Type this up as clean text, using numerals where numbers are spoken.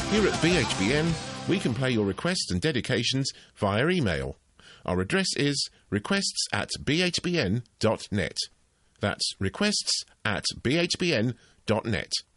Here at BHBN, we can play your requests and dedications via email. Our address is requests@bhbn.net. That's requests@bhbn.net.